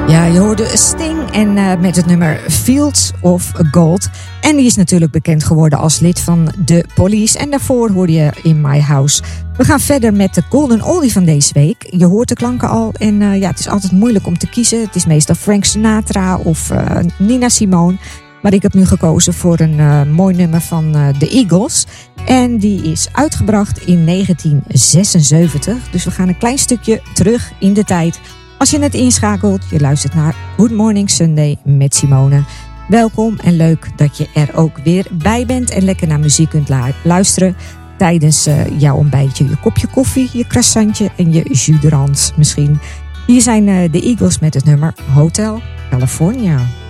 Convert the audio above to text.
Ja, je hoorde Sting en met het nummer Fields of Gold. En die is natuurlijk bekend geworden als lid van The Police. En daarvoor hoorde je In My House. We gaan verder met de Golden Oldie van deze week. Je hoort de klanken al en het is altijd moeilijk om te kiezen. Het is meestal Frank Sinatra of Nina Simone. Maar ik heb nu gekozen voor een mooi nummer van The Eagles. En die is uitgebracht in 1976. Dus we gaan een klein stukje terug in de tijd. Als je net inschakelt, je luistert naar Good Morning Sunday met Simone. Welkom en leuk dat je er ook weer bij bent en lekker naar muziek kunt luisteren tijdens jouw ontbijtje, je kopje koffie, je croissantje en je jus d'orange misschien. Hier zijn de Eagles met het nummer Hotel California.